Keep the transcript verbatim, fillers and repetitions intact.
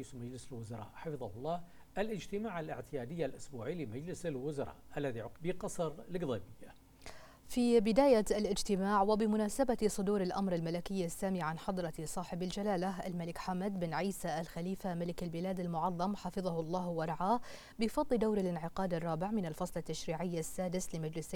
رئيس مجلس الوزراء حفظه الله الاجتماع الاعتيادي الأسبوعي لمجلس الوزراء الذي عقد بقصر القضيبية. في بداية الاجتماع وبمناسبة صدور الأمر الملكي السامي عن حضرة صاحب الجلالة الملك حمد بن عيسى الخليفة ملك البلاد المعظم حفظه الله ورعاه بفضل دور الانعقاد الرابع من الفصل التشريعي السادس لمجلس